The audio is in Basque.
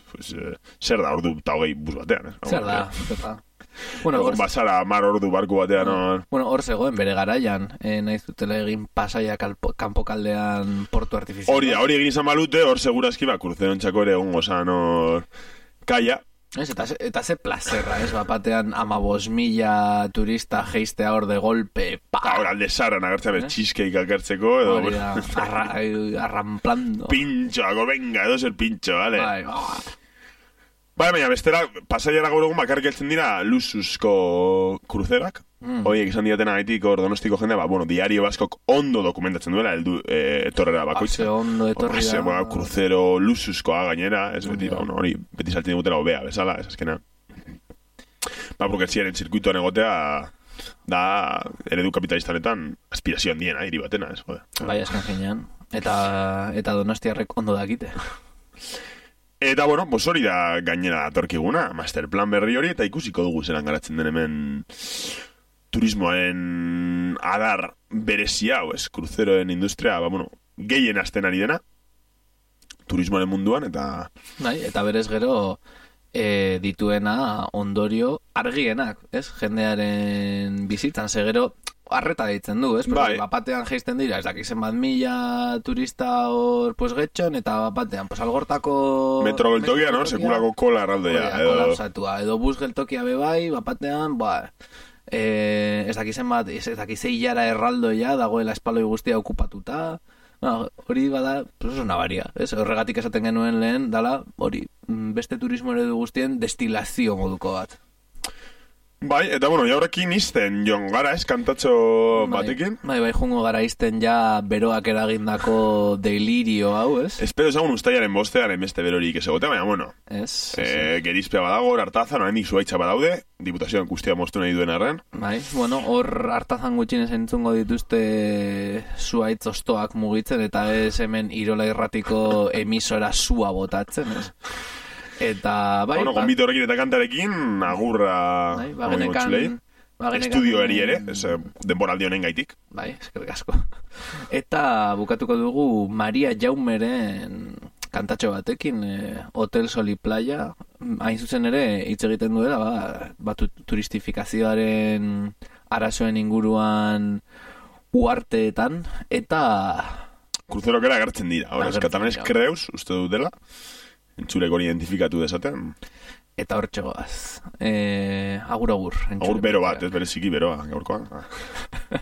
pues, zer da ordu eta hogei bus batean, Zer da, Bueno, basara 10 ordu barku batean, Bueno, hor zegoen bere garaian, nahi zutela egin Pasaia kanpokaldean portu artifizial. Hori egin izan balute, hor segurazki kruzerontxako ere egongo zan hor kaia. Eta ze plazerra, batean 15.000 turista geistea hor de golpe, Hor alde zaran agertzen bez cheesecake agertzeko, edo... Hori da, arramplando. Pintxoako, venga, edo zer pintxo, vale? Baina, bestera, Pasaiara gaur egun bakarrik heltzen dira luxuzko kruzerak. Horiek izan diatena gaitik hor Donostiko jendea, Diario Baskok ondo dokumentatzen duela, etorrera bakoitza. Ondo etorri da. Kruzero luxuzkoa gainera, ez beti, hori beti saltzen digutela obea, bezala, ez azkena. Burgertziaren zirkuituan egotea, da, eredu kapitalistanetan, aspirazio handiena, hiri batena, ez, jode. Bai, eskan finean. Eta Donostiarrek ondo dakite. Eta, hori da gainera datorkiguna, masterplan berri hori, eta ikusiko dugu zelan garatzen den hemen turismoaren adar berezia, kruzeroen industria, gehien hasten ari dena, turismoaren munduan, eta... Eta berez gero dituena ondorio argienak, jendearen bizitzan, gero arreta deitzen du, bapatean geisten dira, ez dakizen 1.000 turista hor getxon, eta bapatean, algortako... Metro geltokia, sekulako kola erraldea. Kolapsatua, edo bus geltokia bebai, bapatean, ez dakizen hilara erraldoia, dagoela espaloi guztia okupatuta, hori bada, oso nabaria, horregatik esaten genuen lehen, dala, hori, beste turismo eredu guztien destilazio moduko bat. Eta jaurrekin izten joan gara, kantatxo batekin. Bai, jungo gara izten ja beroak eragindako delirio hau, Espero ezagun ustaiaren bostearen beste berorik ez egotea, baina, gerizpea badago, hartazan, oraindik zuaitza badaude, diputazioan guztia moztu nahi duen arren. Hor hartazan gutxinez entzungo dituzte zuaitz ostoak mugitzen, eta ez hemen Irola Irratiko emisora zua botatzen, Eta, konbite horrekin eta kantarekin, agurra estudio eri ere, denboraldi honen gaitik. Eskerrik asko. Eta bukatuko dugu Maria Jaumeren kantatxo batekin, Hotel Sol y Playa, hain zuzen ere, hitz egiten duela, turistifikazioaren arazoen inguruan uarteetan, eta... Kruzerokera agertzen dira, hori, eskatalanez kreuz, uste dut dela, entzulek hori identifikatu dezaten. Eta hor txegoaz. Agur. Agur bero bat, ez bereziki beroa, gaurkoa.